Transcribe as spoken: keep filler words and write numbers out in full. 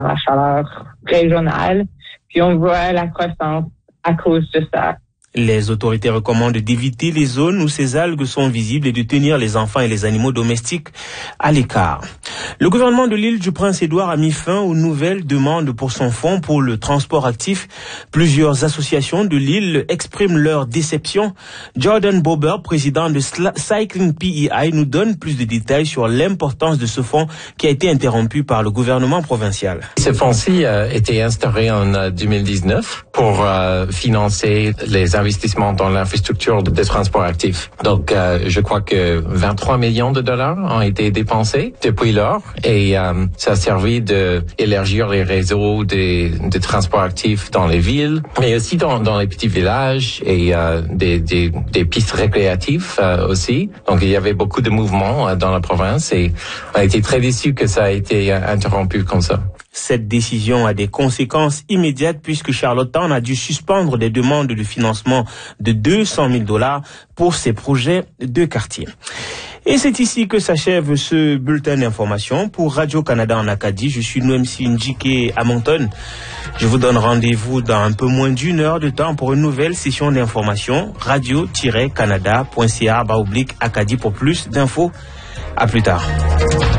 la chaleur régionale, puis on voit la croissance à cause de ça. Les autorités recommandent d'éviter les zones où ces algues sont visibles et de tenir les enfants et les animaux domestiques à l'écart. Le gouvernement de l'île du Prince-Édouard a mis fin aux nouvelles demandes pour son fonds pour le transport actif. Plusieurs associations de l'île expriment leur déception. Jordan Bober, président de Cycling P E I, nous donne plus de détails sur l'importance de ce fonds qui a été interrompu par le gouvernement provincial. Ce fonds-ci a été instauré en deux mille dix-neuf pour euh, financer les investissements dans l'infrastructure de, de transport actif. Donc, euh, je crois que vingt-trois millions de dollars ont été dépensés depuis lors et euh, ça a servi d'élargir les réseaux de, de transport actif dans les villes, mais aussi dans, dans les petits villages et euh, des, des, des pistes récréatives euh, aussi. Donc, il y avait beaucoup de mouvements euh, dans la province et on a été très déçus que ça a été euh, interrompu comme ça. Cette décision a des conséquences immédiates puisque Charlottetown a dû suspendre des demandes de financement de deux cent mille dollars pour ses projets de quartier. Et c'est ici que s'achève ce bulletin d'information pour Radio-Canada en Acadie. Je suis Noemsi Njike à Moncton. Je vous donne rendez-vous dans un peu moins d'une heure de temps pour une nouvelle session d'information. radio tiret canada point c a barre oblique Acadie pour plus d'infos. À plus tard.